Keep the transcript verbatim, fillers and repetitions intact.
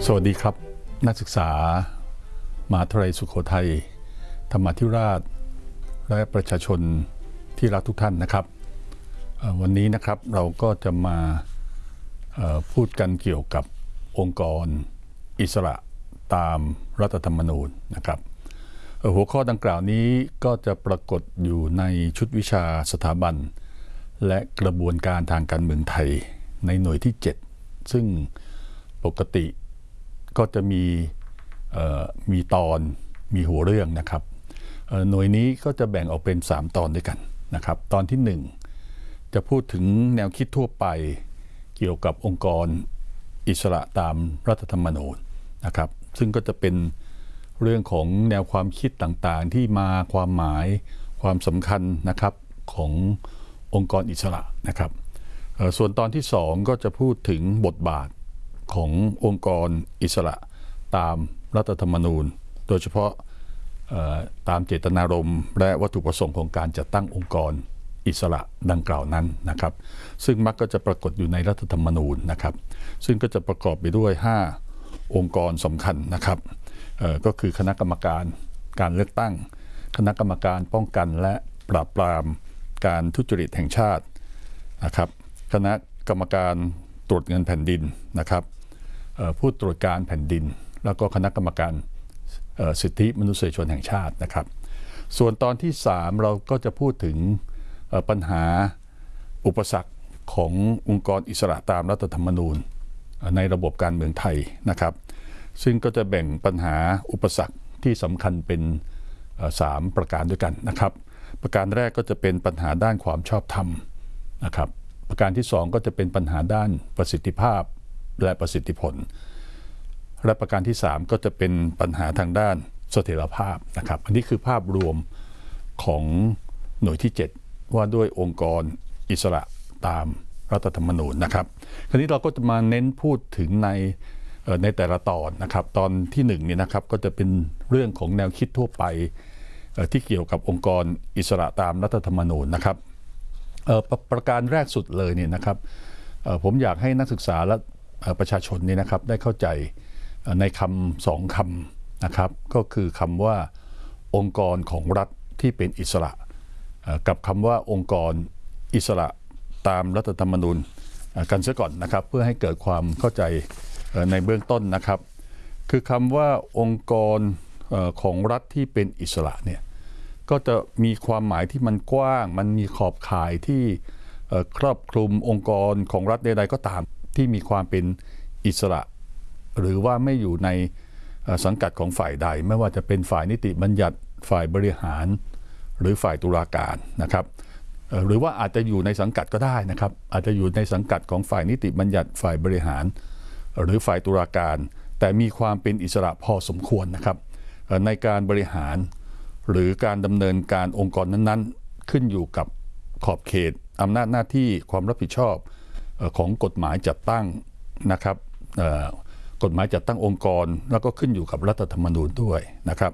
สวัสดีครับนักศึกษามหาวิทยาลัยสุโขทัยธรรมาธิราชและประชาชนที่รักทุกท่านนะครับวันนี้นะครับเราก็จะมาพูดกันเกี่ยวกับองค์กรอิสระตามรัฐธรรมนูญนะครับหัวข้อดังกล่าวนี้ก็จะปรากฏอยู่ในชุดวิชาสถาบันและกระบวนการทางการเมืองไทยในหน่วยที่เจ็ดซึ่งปกติก็จะมีมีตอนมีหัวเรื่องนะครับหน่วยนี้ก็จะแบ่งออกเป็นสามตอนด้วยกันนะครับตอนที่หนึ่งจะพูดถึงแนวคิดทั่วไปเกี่ยวกับองค์กรอิสระตามรัฐธรรมนูญนะครับซึ่งก็จะเป็นเรื่องของแนวความคิดต่างๆที่มาความหมายความสำคัญนะครับขององค์กรอิสระนะครับส่วนตอนที่สองก็จะพูดถึงบทบาทขององค์กรอิสระตามรัฐธรรมนูญโดยเฉพาะตามเจตนารมณ์และวัตถุประสงค์ของการจัดตั้งองค์กรอิสระดังกล่าวนั้นนะครับซึ่งมักก็จะปรากฏอยู่ในรัฐธรรมนูญนะครับซึ่งก็จะประกอบไปด้วยห้าองค์กรสำคัญนะครับก็คือคณะกรรมการการเลือกตั้งคณะกรรมการป้องกันและปราบปรามการทุจริตแห่งชาตินะครับคณะกรรมการตรวจเงินแผ่นดินนะครับผู้ตรวจการแผ่นดินแล้วก็คณะกรรมการสิทธิมนุษยชนแห่งชาตินะครับส่วนตอนที่สามเราก็จะพูดถึงปัญหาอุปสรรคขององค์กรอิสระตามรัฐธรรมนูญในระบบการเมืองไทยนะครับซึ่งก็จะแบ่งปัญหาอุปสรรคที่สำคัญเป็นสามประการด้วยกันนะครับประการแรกก็จะเป็นปัญหาด้านความชอบธรรมนะครับประการที่สองก็จะเป็นปัญหาด้านประสิทธิภาพและประสิทธิผลและประการที่สามก็จะเป็นปัญหาทางด้านเสถียรภาพนะครับอันนี้คือภาพรวมของหน่วยที่เจ็ดว่าด้วยองค์กรอิสระตามรัฐธรรมนูญนะครับคราวนี้เราก็จะมาเน้นพูดถึงในในแต่ละตอนนะครับตอนที่หนึ่งเนี่ยนะครับก็จะเป็นเรื่องของแนวคิดทั่วไปที่เกี่ยวกับองค์กรอิสระตามรัฐธรรมนูญนะครับประ, ประการแรกสุดเลยเนี่ยนะครับผมอยากให้นักศึกษาและประชาชนนี่นะครับได้เข้าใจในคำสองคำนะครับก็คือคำว่าองค์กรของรัฐที่เป็นอิสระกับคำว่าองค์กรอิสระตามรัฐธรรมนูญกันซะก่อนนะครับเพื่อให้เกิดความเข้าใจในเบื้องต้นนะครับคือคำว่าองค์กรของรัฐที่เป็นอิสระเนี่ยก็จะมีความหมายที่มันกว้างมันมีขอบข่ายที่ครอบคลุมองค์กรของรัฐใดๆก็ตามที่มีความเป็นอิสระหรือว่าไม่อยู่ในสังกัดของฝ่ายใดไม่ว่าจะเป็นฝ่ายนิติบัญญัติฝ่ายบริหารหรือฝ่ายตุลาการนะครับหรือว่าอาจจะอยู่ในสังกัดก็ได้นะครับอาจจะอยู่ในสังกัดของฝ่ายนิติบัญญัติฝ่ายบริหารหรือฝ่ายตุลาการแต่มีความเป็นอิสระพอสมควรนะครับในการบริหารหรือการดำเนินการองค์กรนั้นๆขึ้นอยู่กับขอบเขตอำนาจหน้าที่ความรับผิดชอบของกฎหมายจัดตั้งนะครับกฎหมายจัดตั้งองค์กรแล้วก็ขึ้นอยู่กับรัฐธรรมนูญด้วยนะครับ